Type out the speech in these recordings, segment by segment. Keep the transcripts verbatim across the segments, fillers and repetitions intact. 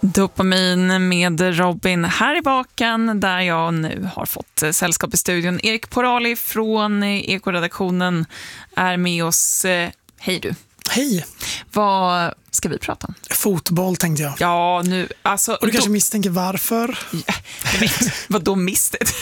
Dopamin med Robin här i baken, där jag nu har fått sällskap i studion. Erik Porali från Ekoredaktionen är med oss. Hej du. Hej. Vad ska vi prata om? Fotboll tänkte jag. Ja, nu alltså. Och du då... kanske misstänker varför? Ja, vad då misstänkt?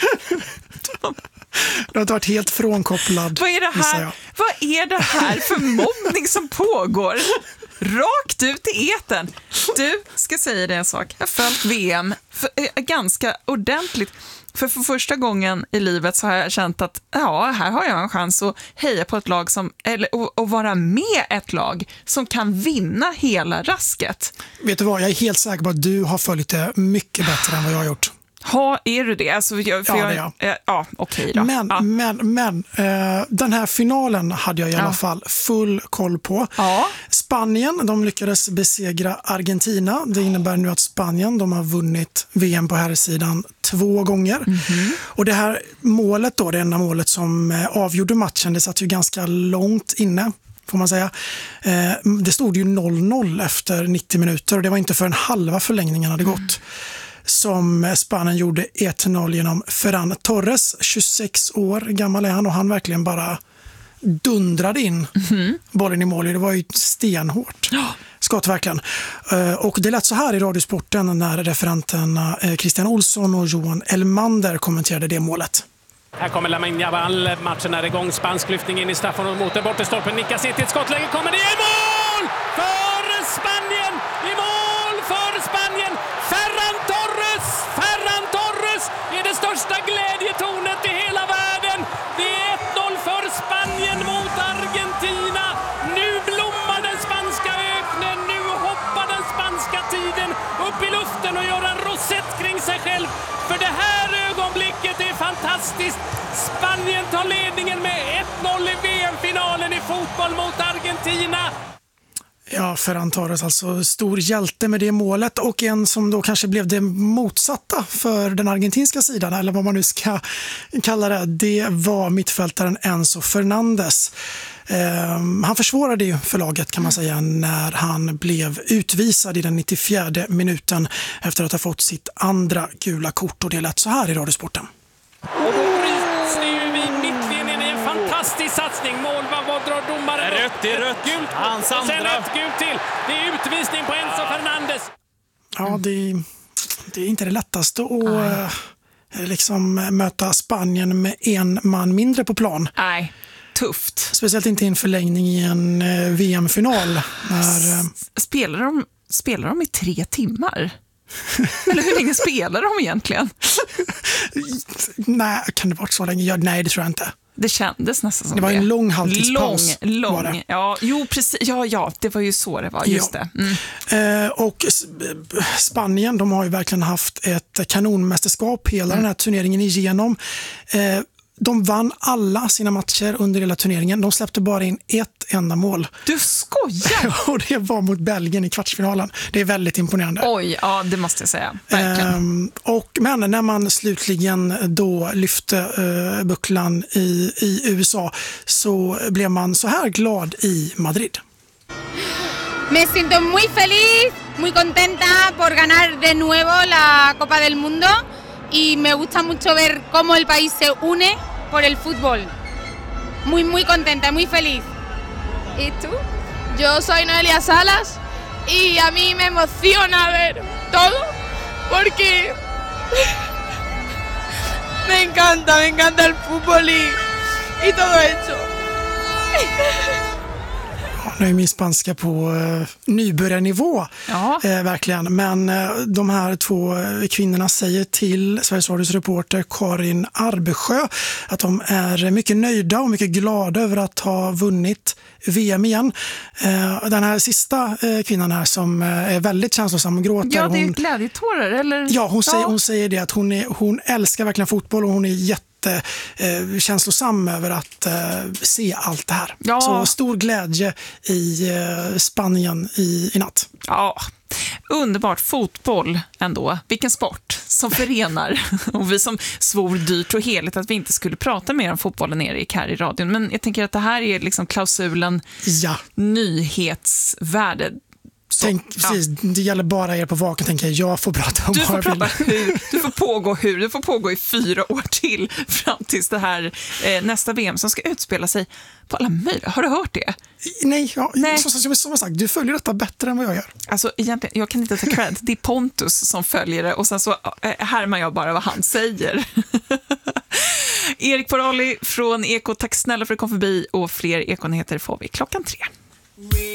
Du har inte varit helt frånkopplad. Vad är det här? Vad är det här för mobbning som pågår? Rakt ut i eten. Du, ska säga dig en sak. Jag har följt V M för, äh, ganska ordentligt. För för första gången i livet så har jag känt att ja, här har jag en chans att heja på ett lag som, eller och, och vara med ett lag som kan vinna hela rasket. Vet du vad, jag är helt säker på att du har följt det mycket bättre än vad jag har gjort. Ja, är du det? Alltså, jag, för ja, jag, det är jag. Äh, ja, okej då. Men, ja. men, men eh, den här finalen hade jag i alla ja. fall full koll på. Ja. Spanien, de lyckades besegra Argentina. Det innebär nu att Spanien, de har vunnit V M på här sidan två gånger. Mm-hmm. Och det här målet då, det enda målet som eh, avgjorde matchen, det satt ju ganska långt inne, får man säga. Eh, det stod ju noll noll efter nittio minuter och det var inte för en halva förlängningen hade gått. Mm. Som Spanien gjorde ett noll genom Ferran Torres, tjugosex år gammal är han, och han verkligen bara dundrade in mm-hmm. bollen i mål. Det var ju stenhårt. Oh. Skott verkligen. Och det lät så här i Radiosporten när referenterna Christian Olsson och Johan Elmander kommenterade det målet. Här kommer Lamine Yamal, matchen är igång, spansk lyftning in i straffområdet mot den bortre stolpen, nickas in till ett skottläge, kommer det i mål för Spanien, i mål för Spanien, Ferran Torres, Ferran Torres är det största glädjetornet i hela världen, det är ett noll för Spanien mot Argentina, nu blommar den spanska öknen, nu hoppar den spanska tiden upp i luften och gör en rosett kring sig själv, för det här ögonblicket är fantastiskt. Spanien tar ledningen med ett noll i V M-finalen i fotboll mot Argentina. Ja, Ferran Torres, alltså stor hjälte med det målet, och en som då kanske blev det motsatta för den argentinska sidan, eller vad man nu ska kalla det, det var mittfältaren Enzo Fernandes. Um, han försvårade ju för laget, kan man säga, när han blev utvisad i den nittiofjärde minuten efter att ha fått sitt andra gula kort, och det lät så här i Radiosporten. Och då bryts det ju vid mittlinjen i en fantastisk satsning. Mål, vad drar domaren? Rött, det är rött. Gult, Hans och sen andra. ett gult till. Det är utvisning på Enzo Fernandes. Ja, det, det är inte det lättaste att uh, liksom möta Spanien med en man mindre på plan. Nej. Tufft. Speciellt inte i en förlängning i en eh, V M-final. När, eh... spelar, de, spelar de i tre timmar? Eller hur länge spelar de egentligen? Nej, kan det vara så länge? Ja, nej, det tror jag inte. Det kändes nästan som det. var det. en lång halvtidspaus. Lång, lång. Ja, jo, precis. Ja, ja, det var ju så det var. Just ja. det. Mm. Eh, och Spanien, de har ju verkligen haft ett kanonmästerskap hela mm. den här turneringen igenom. Eh, De vann alla sina matcher under hela turneringen. De släppte bara in ett enda mål. Du skojar! Och det var mot Belgien i kvartsfinalen. Det är väldigt imponerande. Oj, ja, det måste jag säga. Verkligen. Ehm, och, men när man slutligen då lyfte uh, bucklan i, i U S A så blev man så här glad i Madrid. Me siento muy feliz, muy contenta por ganar de nuevo la Copa del Mundo. Y me gusta mucho ver cómo el país se une por el fútbol. Muy, muy contenta, muy feliz. ¿Y tú? Yo soy Noelia Salas y a mí me emociona ver todo porque me encanta, me encanta el fútbol y, y todo eso. Nu är min spanska på eh, nybörjarnivå, ja. eh, verkligen. Men eh, de här två kvinnorna säger till Sveriges Radios reporter Karin Arbesjö att de är mycket nöjda och mycket glada över att ha vunnit V M igen. Eh, den här sista eh, kvinnan här som eh, är väldigt känslosam och gråter. Ja, det är hon, glädjetårar, eller? Ja, hon, ja. Säger, hon säger det att hon, är, hon älskar verkligen fotboll och hon är jätte Eh, känslosam över att eh, se allt det här. Ja. Så stor glädje i eh, Spanien i, i natt. Ja, underbart. Fotboll ändå. Vilken sport som förenar. Och vi som svor dyrt och heligt att vi inte skulle prata mer om fotbollen, Erik, här i radion. Men jag tänker att det här är liksom klausulen ja. nyhetsvärde. Tänk, precis, ja. Det gäller bara er på Vaken, tänker jag. Jag får prata om du får bara prata hur, du får pågå hur, du får pågå i fyra år till fram tills det här eh, nästa V M som ska utspela sig på alla möjliga. Har du hört det? Nej, ja, Nej. Som, som, som sagt, du följer detta bättre än vad jag gör. Alltså egentligen, jag kan inte ta cred. Det är Pontus som följer det och sen så eh, härmar jag bara vad han säger. Erik Porali från Eko, tack snälla för att du kom förbi och fler Ekonyheter får vi klockan tre.